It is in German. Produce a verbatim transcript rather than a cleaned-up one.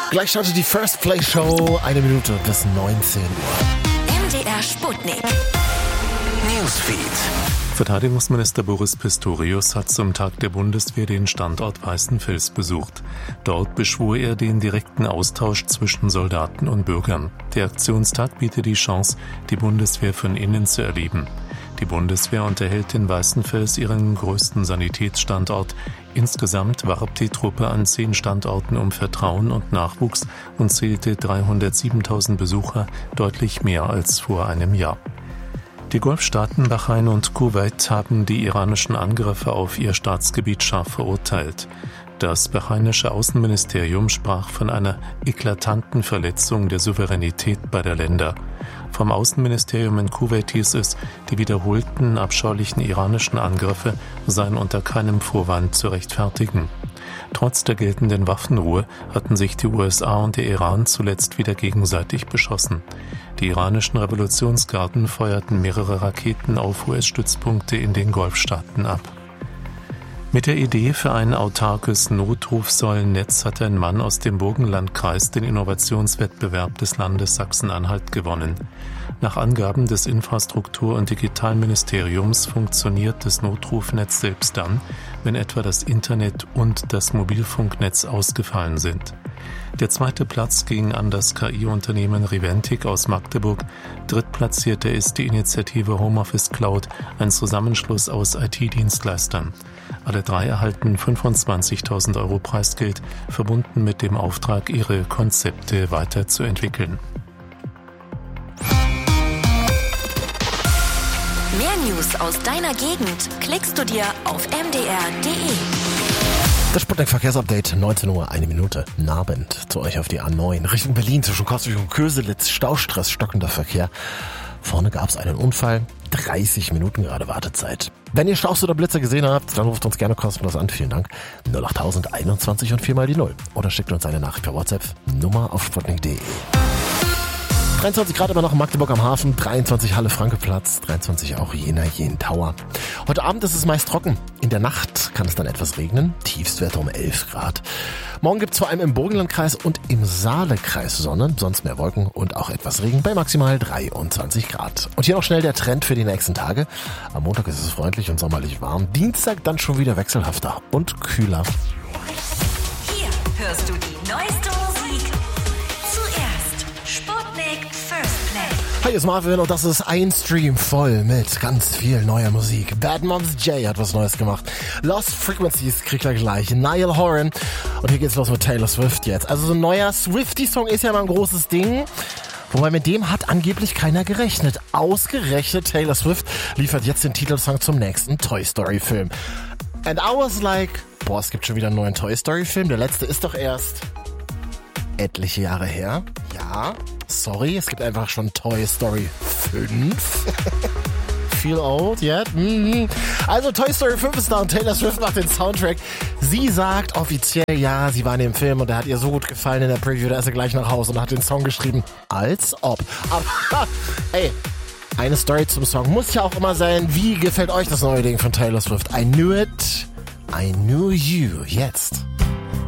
Gleich startet die First Play Show. Eine Minute bis neunzehn Uhr. M D R Sputnik. Newsfeed. Verteidigungsminister Boris Pistorius hat zum Tag der Bundeswehr den Standort Weißenfels besucht. Dort beschwor er den direkten Austausch zwischen Soldaten und Bürgern. Der Aktionstag bietet die Chance, die Bundeswehr von innen zu erleben. Die Bundeswehr unterhält in Weißenfels ihren größten Sanitätsstandort. Insgesamt warb die Truppe an zehn Standorten um Vertrauen und Nachwuchs und zählte dreihundertsiebentausend Besucher, deutlich mehr als vor einem Jahr. Die Golfstaaten Bahrain und Kuwait haben die iranischen Angriffe auf ihr Staatsgebiet scharf verurteilt. Das bahrainische Außenministerium sprach von einer eklatanten Verletzung der Souveränität beider Länder. Vom Außenministerium in Kuwait hieß es, die wiederholten abscheulichen iranischen Angriffe seien unter keinem Vorwand zu rechtfertigen. Trotz der geltenden Waffenruhe hatten sich die U S A und der Iran zuletzt wieder gegenseitig beschossen. Die iranischen Revolutionsgarden feuerten mehrere Raketen auf U S-Stützpunkte in den Golfstaaten ab. Mit der Idee für ein autarkes Notrufsäulennetz hat ein Mann aus dem Burgenlandkreis den Innovationswettbewerb des Landes Sachsen-Anhalt gewonnen. Nach Angaben des Infrastruktur- und Digitalministeriums funktioniert das Notrufnetz selbst dann, wenn etwa das Internet und das Mobilfunknetz ausgefallen sind. Der zweite Platz ging an das K I-Unternehmen Riventic aus Magdeburg. Drittplatzierte ist die Initiative Homeoffice Cloud, ein Zusammenschluss aus I T-Dienstleistern. Alle drei erhalten fünfundzwanzigtausend Euro Preisgeld, verbunden mit dem Auftrag, ihre Konzepte weiterzuentwickeln. Mehr News aus deiner Gegend klickst du dir auf m d r punkt d e. Das Sputnik-Verkehrsupdate, neunzehn Uhr, eine Minute. Abend zu euch auf die A neun. Richtung Berlin zwischen Koswig und Köselitz. Staustress, stockender Verkehr. Vorne gab es einen Unfall. dreißig Minuten gerade Wartezeit. Wenn ihr Staus oder Blitzer gesehen habt, dann ruft uns gerne kostenlos an. Vielen Dank. null acht einundzwanzig und vier mal die null. Oder schickt uns eine Nachricht per WhatsApp. Nummer auf sputnik punkt d e. dreiundzwanzig Grad immer noch in Magdeburg am Hafen, dreiundzwanzig Halle Frankeplatz, dreiundzwanzig auch Jena, Jen Tower. Heute Abend ist es meist trocken. In der Nacht kann es dann etwas regnen. Tiefstwerte um elf Grad. Morgen gibt es vor allem im Burgenlandkreis und im Saalekreis Sonne, sonst mehr Wolken und auch etwas Regen bei maximal dreiundzwanzig Grad. Und hier noch schnell der Trend für die nächsten Tage. Am Montag ist es freundlich und sommerlich warm. Dienstag dann schon wieder wechselhafter und kühler. Hier hörst du die neueste Musik. Zuerst Sputnik First Play. Hi, hier ist Marvin und das ist ein Stream voll mit ganz viel neuer Musik. Bad Moms J hat was Neues gemacht. Lost Frequencies kriegt er gleich. Niall Horan. Und hier geht's los mit Taylor Swift jetzt. Also so ein neuer Swiftie-Song ist ja mal ein großes Ding. Wobei mit dem hat angeblich keiner gerechnet. Ausgerechnet Taylor Swift liefert jetzt den Titelsong zum nächsten Toy Story Film. And I was like, boah, es gibt schon wieder einen neuen Toy Story Film. Der letzte ist doch erst etliche Jahre her. Ja, sorry, es gibt einfach schon Toy Story fünf. Feel old yet? Mm-hmm. Also Toy Story fünf ist da und Taylor Swift macht den Soundtrack. Sie sagt offiziell, ja, sie war in dem Film und der hat ihr so gut gefallen in der Preview, da ist sie gleich nach Hause und hat den Song geschrieben. Als ob. Aber, ey, eine Story zum Song muss ja auch immer sein. Wie gefällt euch das neue Ding von Taylor Swift? I knew it, I knew you. Jetzt.